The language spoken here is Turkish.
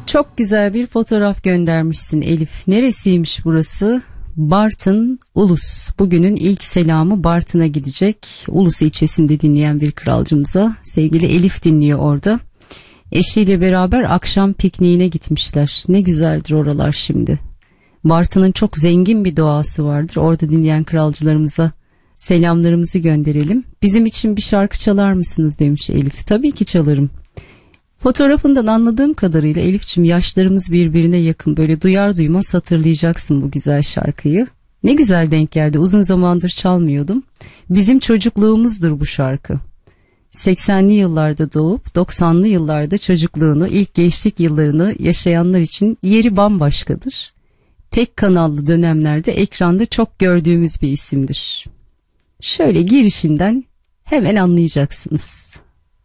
Çok güzel bir fotoğraf göndermişsin Elif. Neresiymiş burası? Bartın, Ulus. Bugünün ilk selamı Bartın'a gidecek. Ulus ilçesinde dinleyen bir kralcımıza. Sevgili Elif dinliyor orada. Eşiyle beraber akşam pikniğine gitmişler. Ne güzeldir oralar şimdi. Bartın'ın çok zengin bir doğası vardır. Orada dinleyen kralcılarımıza selamlarımızı gönderelim. Bizim için bir şarkı çalar mısınız demiş Elif. Tabii ki çalarım. Fotoğrafından anladığım kadarıyla Elif'ciğim yaşlarımız birbirine yakın. Böyle duyar duymaz hatırlayacaksın bu güzel şarkıyı. Ne güzel denk geldi. Uzun zamandır çalmıyordum. Bizim çocukluğumuzdur bu şarkı. 80'li yıllarda doğup 90'lı yıllarda çocukluğunu, ilk gençlik yıllarını yaşayanlar için yeri bambaşkadır. Tek kanallı dönemlerde ekranda çok gördüğümüz bir isimdir. Şöyle girişinden hemen anlayacaksınız.